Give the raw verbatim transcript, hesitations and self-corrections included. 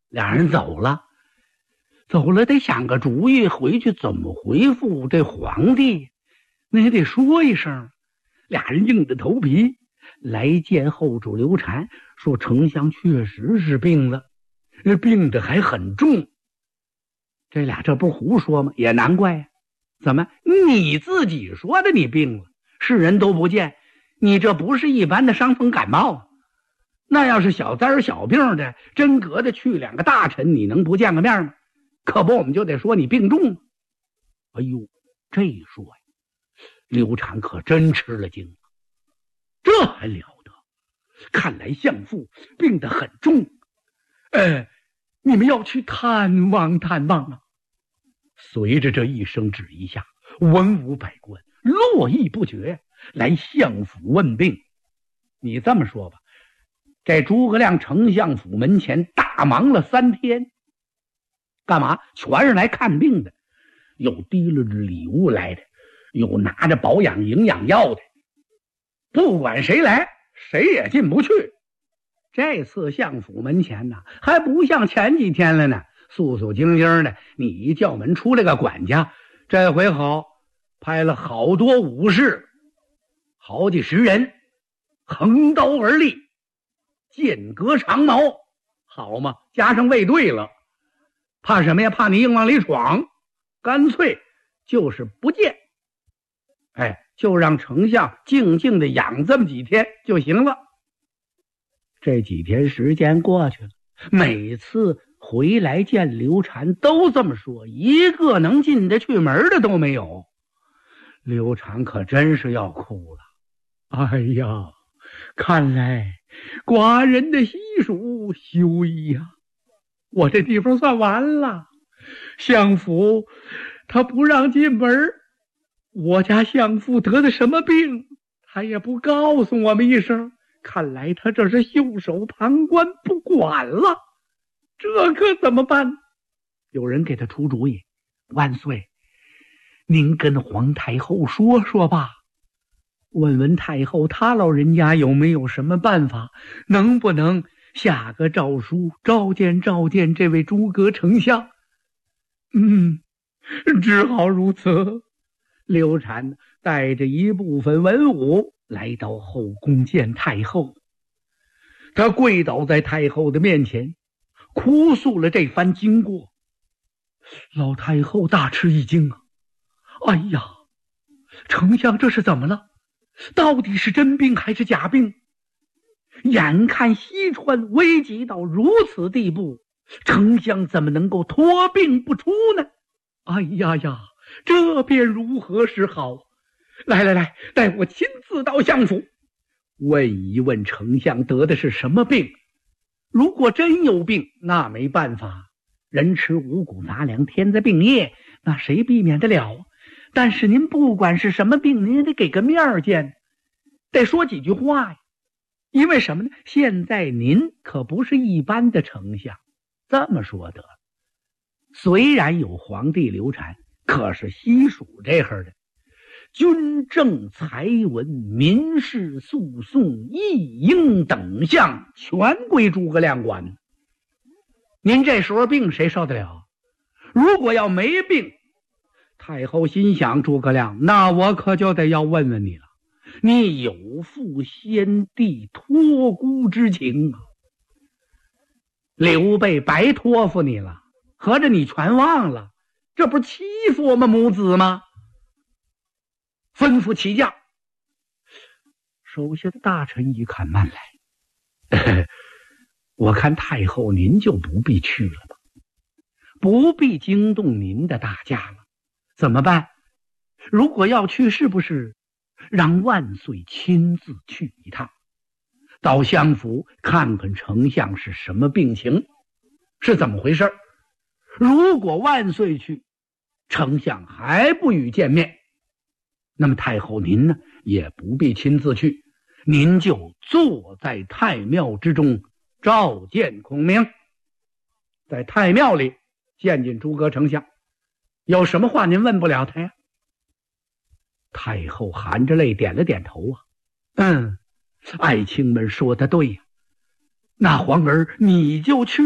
俩人走了，走了得想个主意，回去怎么回复这皇帝，那也得说一声。俩人硬着头皮来见后主刘禅，说丞相确实是病了，这病得还很重。这俩这不胡说吗？也难怪呀、啊，怎么你自己说的你病了，世人都不见，你这不是一般的伤风感冒啊？那要是小灾小病的，真隔着去两个大臣，你能不见个面吗？可不，我们就得说你病重。哎呦，这一说呀，刘禅可真吃了惊了，这还了得！看来相父病得很重，呃，你们要去探望探望啊！随着这一声旨一下，文武百官络绎不绝来相府问病。你这么说吧，这诸葛亮丞相府门前大忙了三天，干嘛？全是来看病的，有提了着礼物来的，有拿着保养营养药的，不管谁来谁也进不去。这次相府门前呢，还不像前几天了呢，肃肃静静的，你一叫门出来个管家。这回好，派了好多武士，好几十人，横刀而立，剑戈长矛，好嘛，加上卫队了。怕什么呀？怕你硬往里闯，干脆就是不见。哎，就让丞相静静的养这么几天就行了。这几天时间过去了，每次回来见刘禅都这么说，一个能进得去门的都没有。刘禅可真是要哭了。哎呀，看来寡人的西蜀休矣呀，我这地方算完了。相府他不让进门，我家相父得的什么病他也不告诉我们一声，看来他这是袖手旁观不管了，这可怎么办？有人给他出主意，万岁，您跟皇太后说说吧，问问太后她老人家有没有什么办法，能不能下个诏书召见召见这位诸葛丞相。嗯，只好如此。刘禅带着一部分文武来到后宫见太后，他跪倒在太后的面前，哭诉了这番经过。老太后大吃一惊啊！哎呀，丞相这是怎么了？到底是真病还是假病？眼看西川危急到如此地步，丞相怎么能够托病不出呢？哎呀呀，这便如何是好？来来来，带我亲自到相府，问一问丞相得的是什么病。如果真有病，那没办法，人吃五谷杂粮，天灾病业，那谁避免得了？但是您不管是什么病，您也得给个面见，得说几句话呀。因为什么呢？现在您可不是一般的丞相。这么说得了，虽然有皇帝刘禅，可是西蜀这会儿的军政财文民事诉讼议应等项全归诸葛亮管。您这时候病谁受得了？如果要没病，太后心想，诸葛亮，那我可就得要问问你了，你有负先帝托孤之情啊？刘备白托付你了，合着你全忘了？这不欺负我们母子吗？吩咐起驾。手下的大臣一看，慢来，我看太后您就不必去了吧，不必惊动您的大驾了。怎么办？如果要去，是不是让万岁亲自去一趟，到相府看看丞相是什么病情，是怎么回事？如果万岁去，丞相还不予见面，那么太后您呢，也不必亲自去，您就坐在太庙之中召见孔明，在太庙里见见诸葛丞相，有什么话您问不了他呀？太后含着泪点了点头啊，嗯，爱卿们说的对呀，那皇儿你就去